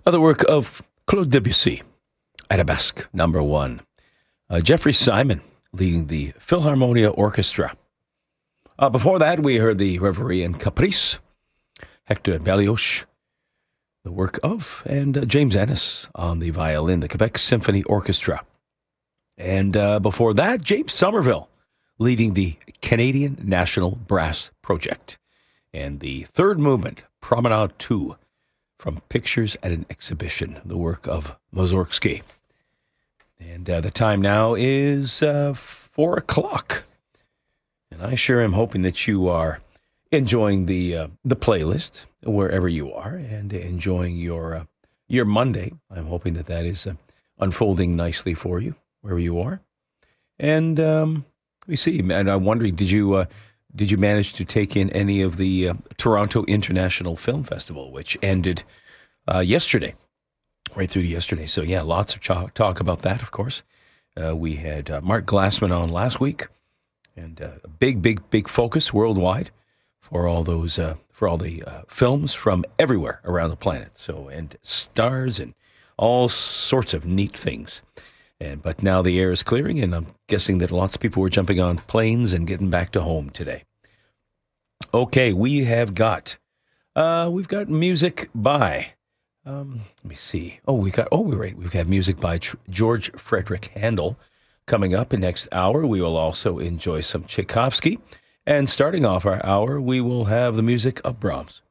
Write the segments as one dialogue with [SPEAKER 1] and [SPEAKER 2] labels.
[SPEAKER 1] The work of Claude Debussy, Arabesque number 1. Jeffrey Simon leading the Philharmonia Orchestra. Before that, we heard the Reverie and Caprice, Hector Berlioz, the work of, and James Ennis on the violin, the Quebec Symphony Orchestra. And before that, James Somerville leading the Canadian National Brass Project. And the third movement, Promenade 2, from Pictures at an Exhibition, the work of Mussorgsky. And the time now is 4 o'clock. And I sure am hoping that you are enjoying the playlist wherever you are and enjoying your Monday. I'm hoping that is unfolding nicely for you wherever you are. And we see. And I'm wondering, did you manage to take in any of the Toronto International Film Festival, which ended yesterday, right through to yesterday? So yeah, lots of talk about that. Of course, we had Mark Glassman on last week. And a big focus worldwide for all those for all the films from everywhere around the planet. So, and stars and all sorts of neat things. But now the air is clearing, and I'm guessing that lots of people were jumping on planes and getting back to home today. Okay, we've got music by. Let me see. We've got music by George Frederick Handel. Coming up in next hour, we will also enjoy some Tchaikovsky. And starting off our hour, we will have the music of Brahms.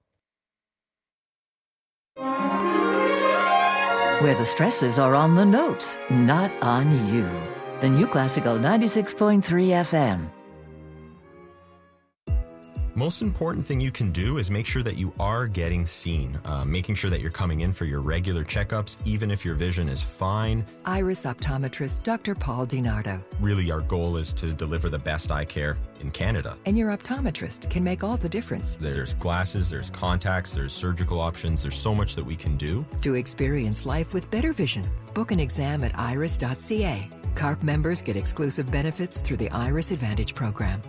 [SPEAKER 2] Where the stresses are on the notes, not on you. The New Classical 96.3 FM.
[SPEAKER 3] Most important thing you can do is make sure that you are getting seen, making sure that you're coming in for your regular checkups, even if your vision is fine.
[SPEAKER 4] Iris optometrist Dr. Paul DiNardo.
[SPEAKER 3] Really, our goal is to deliver the best eye care in Canada.
[SPEAKER 4] And your optometrist can make all the difference.
[SPEAKER 3] There's glasses, there's contacts, there's surgical options. There's so much that we can do.
[SPEAKER 4] To experience life with better vision, book an exam at iris.ca. CARP members get exclusive benefits through the Iris Advantage program.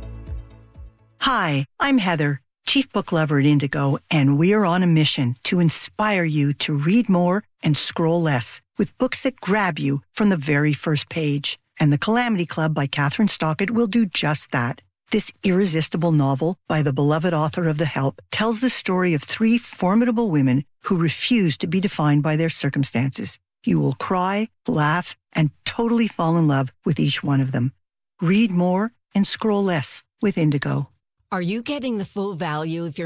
[SPEAKER 5] Hi, I'm Heather, Chief Book Lover at Indigo, and we are on a mission to inspire you to read more and scroll less with books that grab you from the very first page. And The Calamity Club by Catherine Stockett will do just that. This irresistible novel by the beloved author of The Help tells the story of 3 formidable women who refuse to be defined by their circumstances. You will cry, laugh, and totally fall in love with each one of them. Read more and scroll less with Indigo.
[SPEAKER 6] Are you getting the full value of your